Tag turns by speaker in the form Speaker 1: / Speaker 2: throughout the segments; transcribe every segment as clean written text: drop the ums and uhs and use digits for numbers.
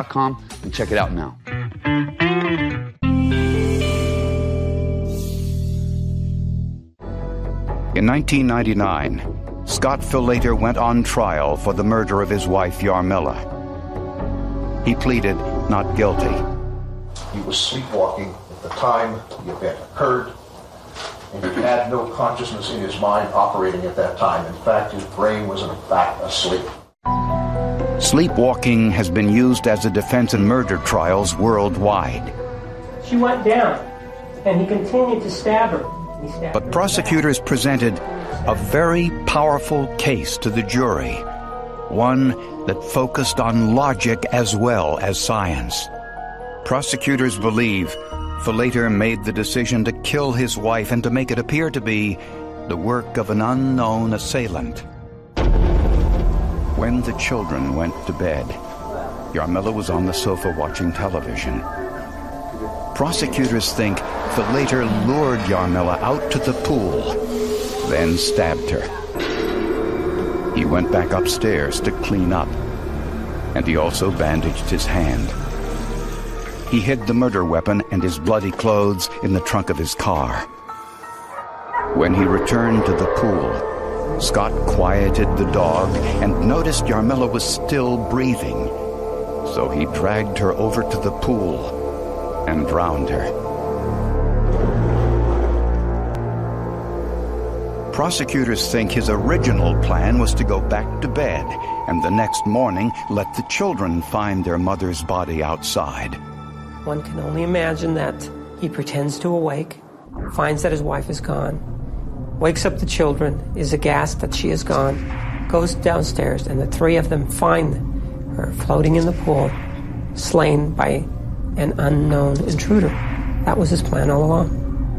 Speaker 1: sleepwalking.com and check it out now.
Speaker 2: In 1999, Scott Fillelater went on trial for the murder of his wife, Yarmilla. He pleaded not guilty.
Speaker 3: He was sleepwalking at the time the event occurred, and he had no consciousness in his mind operating at that time. In fact, his brain was in fact asleep.
Speaker 2: Sleepwalking has been used as a defense in murder trials worldwide.
Speaker 4: She went down, and he continued to stab her.
Speaker 2: But prosecutors presented a very powerful case to the jury, one that focused on logic as well as science. Prosecutors believe Fillelater made the decision to kill his wife and to make it appear to be the work of an unknown assailant. When the children went to bed, Yarmilla was on the sofa watching television. Prosecutors think Fillelater lured Yarmilla out to the pool, then stabbed her. He went back upstairs to clean up, and he also bandaged his hand. He hid the murder weapon and his bloody clothes in the trunk of his car. When he returned to the pool, Scott quieted the dog and noticed Yarmilla was still breathing. So he dragged her over to the pool and drowned her. Prosecutors think his original plan was to go back to bed and the next morning let the children find their mother's body outside.
Speaker 4: One can only imagine that he pretends to awake, finds that his wife is gone, wakes up the children, is aghast that she is gone, goes downstairs, and the three of them find her floating in the pool, slain by an unknown intruder. That was his plan all along.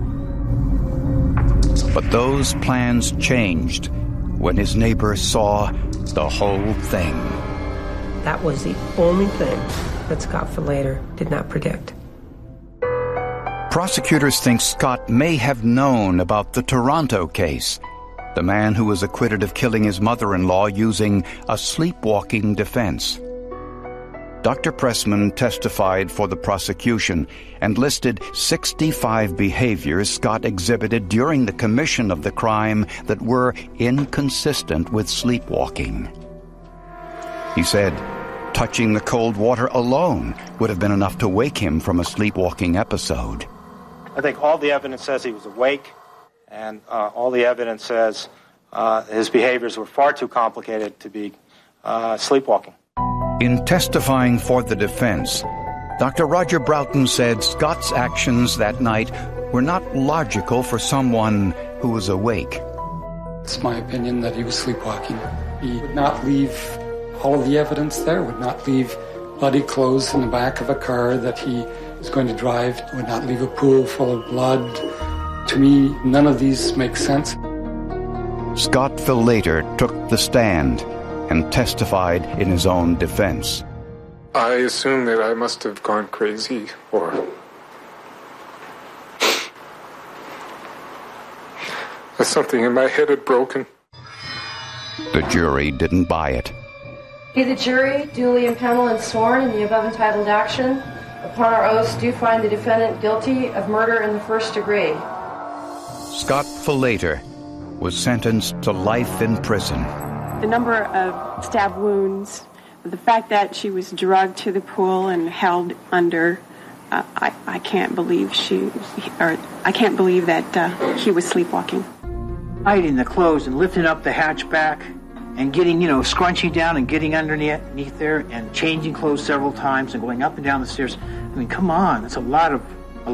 Speaker 2: But those plans changed when his neighbor saw the whole thing.
Speaker 4: That was the only thing that Scott Fillelater did not predict.
Speaker 2: Prosecutors think Scott may have known about the Toronto case, the man who was acquitted of killing his mother-in-law using a sleepwalking defense. Dr. Pressman testified for the prosecution and listed 65 behaviors Scott exhibited during the commission of the crime that were inconsistent with sleepwalking. He said touching the cold water alone would have been enough to wake him from a sleepwalking episode.
Speaker 5: I think all the evidence says he was awake, and all the evidence says his behaviors were far too complicated to be sleepwalking.
Speaker 2: In testifying for the defense, Dr. Roger Broughton said Scott's actions that night were not logical for someone who was awake.
Speaker 6: It's my opinion that he was sleepwalking. He would not leave all of the evidence there, would not leave bloody clothes in the back of a car that he was going to drive, would not leave a pool full of blood. To me, none of these make sense.
Speaker 2: Scott Fillelater took the stand and testified in his own defense.
Speaker 7: I assume that I must have gone crazy, or that something in my head had broken.
Speaker 2: The jury didn't buy it.
Speaker 8: Be the jury duly impaneled and sworn in the above entitled action, upon our oaths do find the defendant guilty of murder in the first degree.
Speaker 2: Scott Fillelater was sentenced to life in prison.
Speaker 9: The number of stab wounds, the fact that she was drugged to the pool and held under, I can't believe I can't believe that he was sleepwalking.
Speaker 10: Hiding the clothes and lifting up the hatchback and getting, scrunching down and getting underneath there and changing clothes several times and going up and down the stairs. I mean, come on, it's a lot of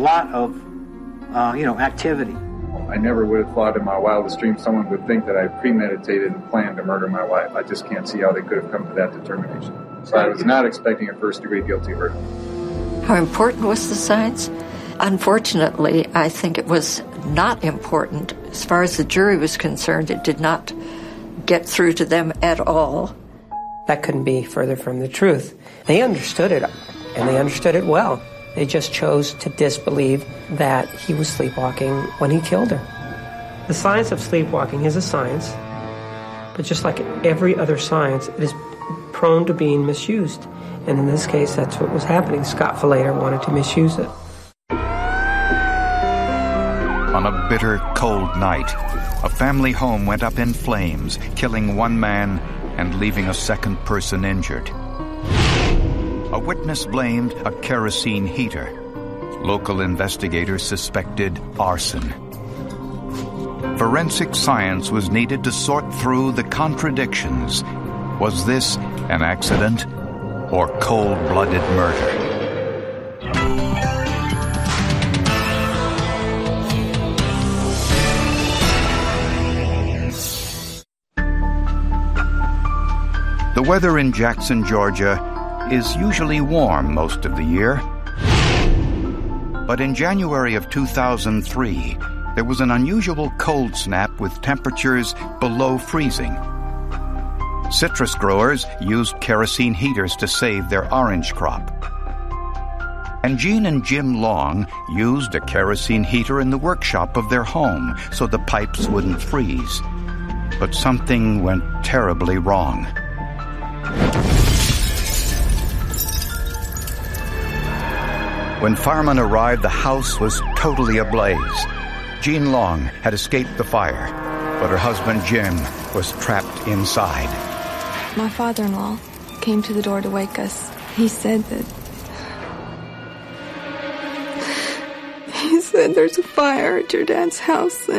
Speaker 10: activity.
Speaker 11: I never would have thought in my wildest dreams someone would think that I premeditated and planned to murder my wife. I just can't see how they could have come to that determination. So I was not expecting a first-degree guilty verdict.
Speaker 12: How important was the science? Unfortunately, I think it was not important. As far as the jury was concerned, it did not get through to them at all.
Speaker 4: That couldn't be further from the truth. They understood it, and they understood it well. They just chose to disbelieve that he was sleepwalking when he killed her. The science of sleepwalking is a science, but just like every other science, it is prone to being misused. And in this case, that's what was happening. Scott Falater wanted to misuse it.
Speaker 2: On a bitter, cold night, a family home went up in flames, killing one man and leaving a second person injured. A witness blamed a kerosene heater. Local investigators suspected arson. Forensic science was needed to sort through the contradictions. Was this an accident or cold-blooded murder? The weather in Jackson, Georgia, is usually warm most of the year. But in January of 2003, there was an unusual cold snap with temperatures below freezing. Citrus growers used kerosene heaters to save their orange crop. And Jean and Jim Long used a kerosene heater in the workshop of their home so the pipes wouldn't freeze. But something went terribly wrong. When firemen arrived, the house was totally ablaze. Jean Long had escaped the fire, but her husband Jim was trapped inside.
Speaker 1: My father-in-law came to the door to wake us. He said there's a fire at your dad's house.